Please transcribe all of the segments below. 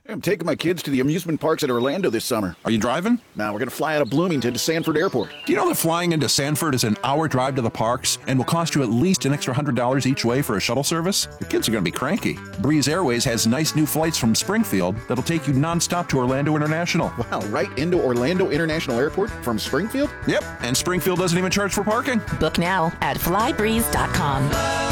I'm taking my kids to the amusement parks at Orlando this summer. Are you driving? Now we're going to fly out of Bloomington to Sanford Airport. Do you know that flying into Sanford is an hour drive to the parks and will cost you at least an extra $100 each way for a shuttle service? The kids are going to be cranky. Breeze Airways has nice new flights from Springfield that'll take you nonstop to Orlando International. Wow, right into Orlando International Airport from Springfield? Yep, and Springfield doesn't even charge for parking. Book now at flybreeze.com.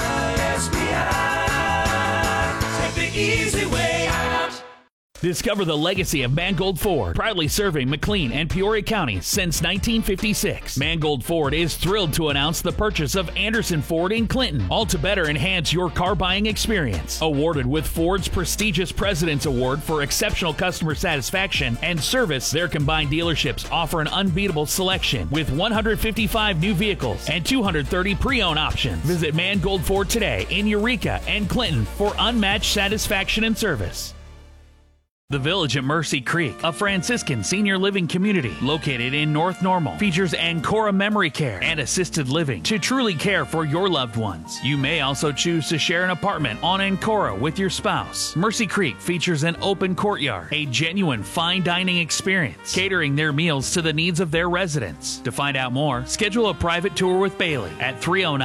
Take the easy way out. Discover the legacy of Mangold Ford, proudly serving McLean and Peoria counties since 1956. Mangold Ford is thrilled to announce the purchase of Anderson Ford in Clinton, all to better enhance your car buying experience. Awarded with Ford's prestigious President's Award for exceptional customer satisfaction and service, their combined dealerships offer an unbeatable selection with 155 new vehicles and 230 pre-owned options. Visit Mangold Ford today in Eureka and Clinton for unmatched satisfaction and service. The Village at Mercy Creek, a Franciscan senior living community located in North Normal, features Ancora Memory Care and Assisted Living to truly care for your loved ones. You may also choose to share an apartment on Ancora with your spouse. Mercy Creek features an open courtyard, a genuine fine dining experience, catering their meals to the needs of their residents. To find out more, schedule a private tour with Bailey at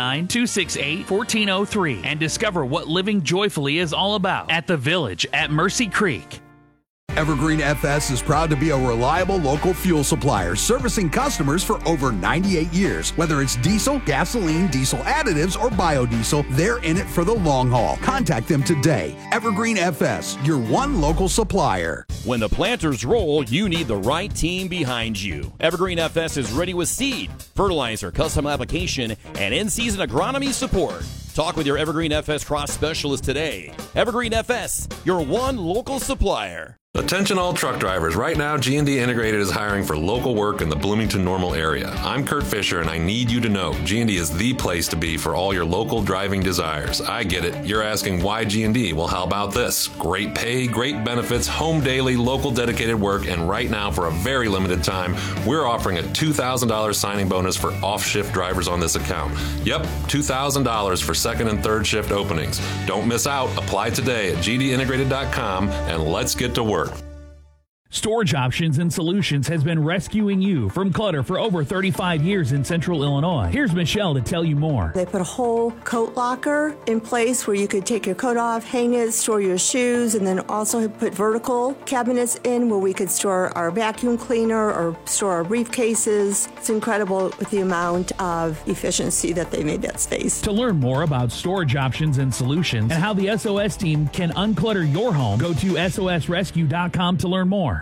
309-268-1403 and discover what living joyfully is all about at The Village at Mercy Creek. Evergreen FS is proud to be a reliable local fuel supplier, servicing customers for over 98 years. Whether it's diesel, gasoline, diesel additives, or biodiesel, they're in it for the long haul. Contact them today. Evergreen FS, your one local supplier. When the planters roll, you need the right team behind you. Evergreen FS is ready with seed, fertilizer, custom application, and in-season agronomy support. Talk with your Evergreen FS cross specialist today. Evergreen FS, your one local supplier. Attention all truck drivers. Right now, G&D Integrated is hiring for local work in the Bloomington-Normal area. I'm Kurt Fisher, and I need you to know G&D is the place to be for all your local driving desires. I get it. You're asking why G&D? Well, how about this? Great pay, great benefits, home daily, local dedicated work, and right now, for a very limited time, we're offering a $2,000 signing bonus for off-shift drivers on this account. Yep, $2,000 for second and third shift openings. Don't miss out. Apply today at gdintegrated.com, and let's get to work. Storage Options and Solutions has been rescuing you from clutter for over 35 years in Central Illinois. Here's Michelle to tell you more. They put a whole coat locker in place where you could take your coat off, hang it, store your shoes, and then also put vertical cabinets in where we could store our vacuum cleaner or store our briefcases. It's incredible with the amount of efficiency that they made that space. To learn more about Storage Options and Solutions and how the SOS team can unclutter your home, go to SOSrescue.com to learn more.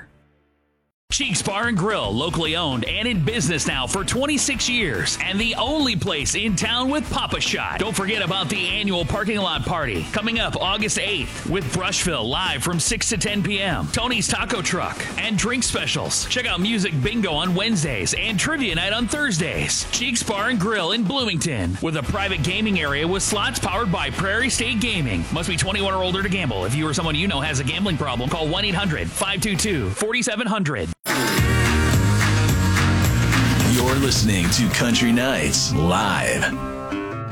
Cheeks Bar and Grill, locally owned and in business now for 26 years, and the only place in town with Pop-A-Shot. Don't forget about the annual parking lot party coming up August 8th with Brushville live from 6 to 10 p.m. Tony's Taco Truck and drink specials. Check out Music Bingo on Wednesdays and Trivia Night on Thursdays. Cheeks Bar and Grill in Bloomington with a private gaming area with slots powered by Prairie State Gaming. Must be 21 or older to gamble. If you or someone you know has a gambling problem, call 1-800-522-4700. You're listening to Country Nights Live.